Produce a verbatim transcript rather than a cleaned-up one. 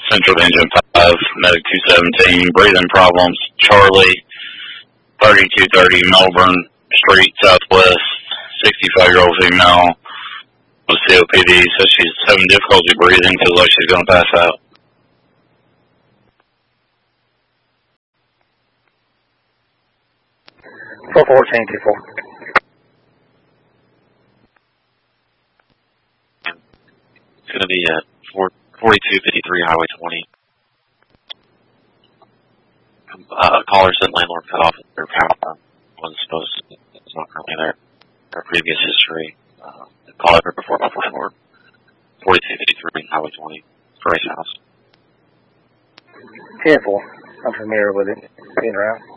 Central Engine five, Medic two seventeen, breathing problems. Charlie, thirty-two thirty Melbourne Street, Southwest, sixty-five-year-old female with C O P D. Says she's having difficulty breathing, feels like she's going to pass out. four fourteen two four. It's going to be at forty-two fifty-three Highway twenty. Uh, caller said landlord cut off their power. Wasn't supposed to. It's not currently there. Their previous history. Uh, call it before about forty-four. forty-two fifty-three Highway twenty. Grace House. ten four. I'm familiar with it. Being around.